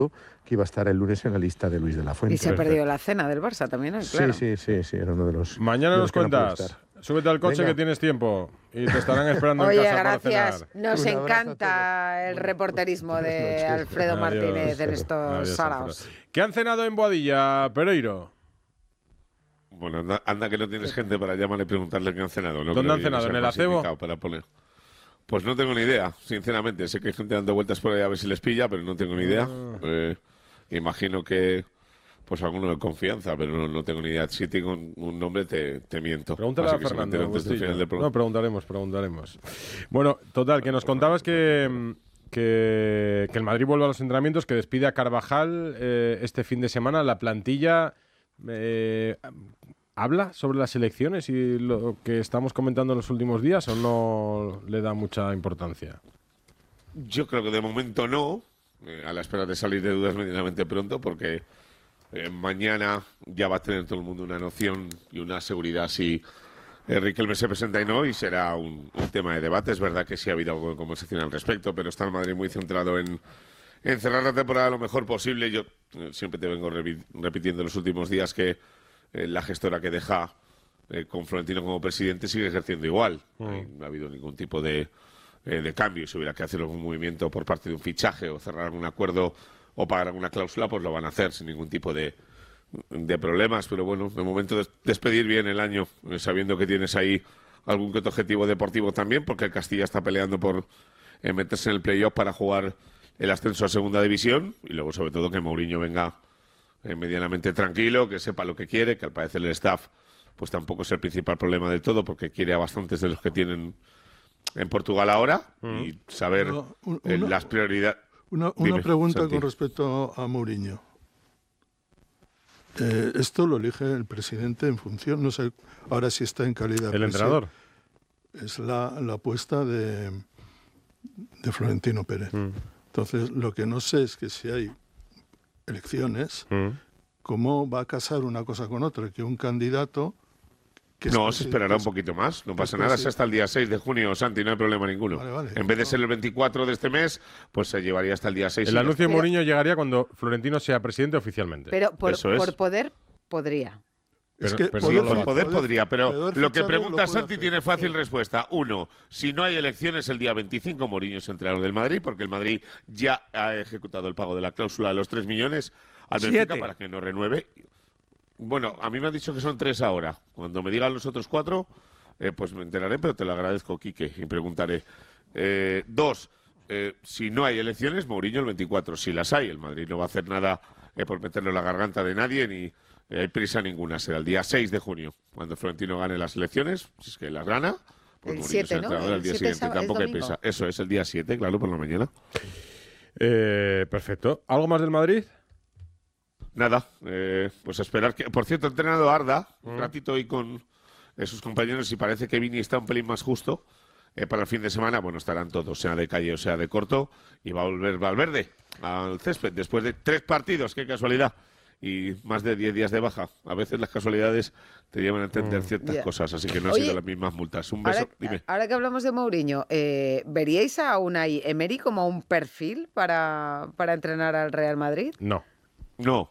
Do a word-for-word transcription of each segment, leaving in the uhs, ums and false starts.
que iba a estar el lunes en la lista de Luis de la Fuente. Y se ha perdido la cena del Barça también, ¿eh? Claro. Sí, sí, sí, sí, era uno de los... Mañana de nos los que no pudo cuentas. estar. Súbete al coche. Venga. Que tienes tiempo y te estarán esperando Oye, en casa gracias. para cenar. Nos Un abrazo a encanta el reporterismo Buenas de noches. Alfredo Adiós. Martínez en estos Adiós, saraos. Alfredo. ¿Qué han cenado en Boadilla, Pereiro? Bueno, anda, anda que no tienes gente para llamarle y preguntarle qué han cenado. No ¿Dónde creo han que cenado? sea ¿En el clasificado acebo? Para poner. Pues no tengo ni idea, sinceramente. Sé que hay gente dando vueltas por ahí a ver si les pilla, pero no tengo ni idea. Ah. Eh, imagino que pues alguno de confianza, pero no, no tengo ni idea. Si tengo un, un nombre, te, te miento. Pregúntale Así a que se me Fernando. entero antes del Bustillo. final del programa. No, preguntaremos, preguntaremos. Bueno, total, que nos contabas que, que, que el Madrid vuelve a los entrenamientos, que despide a Carvajal eh, este fin de semana. La plantilla eh, habla sobre las elecciones y lo que estamos comentando en los últimos días, ¿o no le da mucha importancia? Yo creo que de momento no, eh, a la espera de salir de dudas medianamente pronto, porque eh, mañana ya va a tener todo el mundo una noción y una seguridad si eh, Riquelme se presenta y no, y será un, un tema de debate. Es verdad que sí ha habido algo de conversación al respecto, pero está el Madrid muy centrado en, en cerrar la temporada lo mejor posible. Yo eh, siempre te vengo repi- repitiendo en los últimos días que eh, la gestora que deja eh, con Florentino como presidente sigue ejerciendo igual. Mm. Eh, no ha habido ningún tipo de... Eh, de cambio, si hubiera que hacer algún movimiento por parte de un fichaje o cerrar algún acuerdo o pagar alguna cláusula, pues lo van a hacer sin ningún tipo de, de problemas. Pero bueno, de momento des despedir bien el año, eh, sabiendo que tienes ahí algún que otro objetivo deportivo también, porque el Castilla está peleando por eh, meterse en el playoff para jugar el ascenso a segunda división, y luego sobre todo que Mourinho venga eh, medianamente tranquilo, que sepa lo que quiere, que al parecer el staff pues tampoco es el principal problema del todo, porque quiere a bastantes de los que tienen en Portugal ahora, mm. y saber no, un, eh, una, las prioridades. Una, una Dime, pregunta Santi. con respecto a Mourinho. Eh, esto lo elige el presidente en función, no sé ahora si está en calidad. ¿El entrenador? Es la, la apuesta de, de Florentino Pérez. Mm. Entonces, lo que no sé es que si hay elecciones, mm. ¿cómo va a casar una cosa con otra? Que un candidato... Que no, se esperará un poquito más, no pasa nada, es hasta el día seis de junio, Santi, no hay problema ninguno. Vale, vale, en vez de ser el veinticuatro de este mes, pues se llevaría hasta el día seis. El anuncio de Mourinho llegaría cuando Florentino sea presidente oficialmente. Pero por, Eso es. por poder, podría. Pero, es que pero sí, no por poder poder podría, pero poder lo que pregunta lo Santi hacer. Tiene fácil sí. respuesta. Uno, si no hay elecciones el día veinticinco, Mourinho es entrenador del Madrid, porque el Madrid ya ha ejecutado el pago de la cláusula de los tres millones al Benfica para que no renueve. Bueno, a mí me han dicho que son tres ahora. Cuando me digan los otros cuatro, eh, pues me enteraré, pero te lo agradezco, Quique, y preguntaré. Eh, dos, eh, si no hay elecciones, Mourinho el veinticuatro. Si las hay, el Madrid no va a hacer nada eh, por meterlo en la garganta de nadie, ni eh, hay prisa ninguna. Será el día seis de junio, cuando Florentino gane las elecciones, si es que las gana. Pues el siete, ¿no? El al día siguiente, tampoco hay prisa. Eso es, el día siete, claro, por la mañana. Eh, perfecto. ¿Algo más del Madrid? Nada, eh, pues a esperar que... Por cierto, he entrenado a Arda un ratito hoy con eh, sus compañeros y parece que Vini está un pelín más justo eh, para el fin de semana. Bueno, estarán todos, sea de calle o sea de corto, y va a volver Valverde al césped después de tres partidos, qué casualidad, y más de diez días de baja. A veces las casualidades te llevan a entender ciertas yeah. cosas, así que no han sido las mismas multas. Un beso, ahora, dime. Ahora que hablamos de Mourinho, eh, ¿veríais a Unai Emery como un perfil para, para entrenar al Real Madrid? No. No.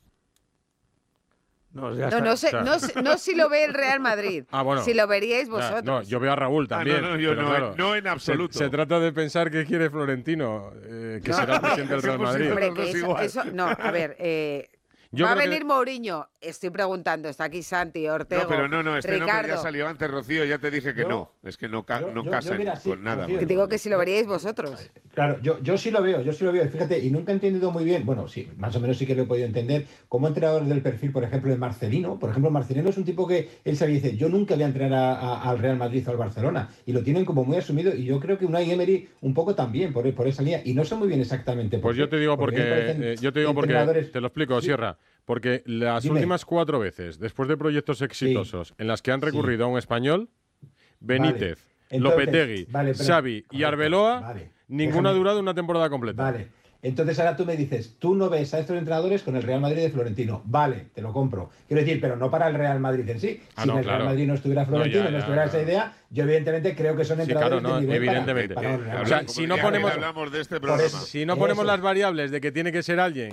No, no, no, sé, o sea, no, sé, no si lo ve el Real Madrid, ah, bueno, si lo veríais vosotros. No, yo veo a Raúl también. Ah, no, no, yo no, claro, no en absoluto. Se, se trata de pensar qué quiere Florentino, eh, que no, será el presidente del Real Madrid. Hombre, que eso, eso, no, a ver, eh, Yo va a venir que... Mourinho, estoy preguntando, está aquí Santi, Ortega, No, pero no, no, este Ricardo. nombre ya salió antes, Rocío, ya te dije que yo, no, es que no, ca yo, no yo, casan yo, mira, sí, con nada. Rocío, que digo que si lo veríais vosotros. Claro, yo, yo sí lo veo, yo sí lo veo, fíjate, y nunca he entendido muy bien, bueno, sí, más o menos sí que lo he podido entender, como entrenador del perfil, por ejemplo, de Marcelino. Por ejemplo, Marcelino es un tipo que él sabía, dice, yo nunca voy a entrenar a, a, al Real Madrid o al Barcelona, y lo tienen como muy asumido, y yo creo que Unai Emery un poco también, por, por esa línea, y no sé muy bien exactamente por Pues yo te digo porque, porque eh, yo te digo porque, te lo explico, sí. Sierra. Porque las Dime. últimas cuatro veces, después de proyectos exitosos sí. en las que han recurrido sí. a un español, Benítez, vale. Entonces, Lopetegui, vale, pero, Xavi y Arbeloa, vale. ninguna Déjame. ha durado una temporada completa. Vale. Entonces ahora tú me dices, tú no ves a estos entrenadores con el Real Madrid de Florentino. Vale, te lo compro. Quiero decir, pero no para el Real Madrid en sí. Ah, si no, en el claro. Real Madrid no estuviera Florentino, No, ya, no ya, estuviera claro. esa idea, yo evidentemente creo que son Sí, entrenadores claro, no, de nivel para- evidentemente. para un Real O sea, Madrid. si no Ya ponemos- hablamos de este Por programa. eso. Si no ponemos Eso. las variables de que tiene que ser alguien